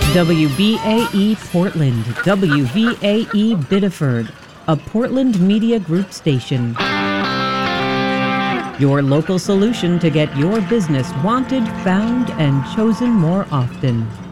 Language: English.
WBAE Portland, WVAE Biddeford, a Portland Media Group station. Your local solution to get your business wanted, found, and chosen more often.